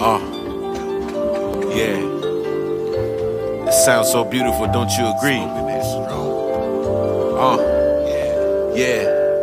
Yeah. It sounds so beautiful, don't you agree? Yeah.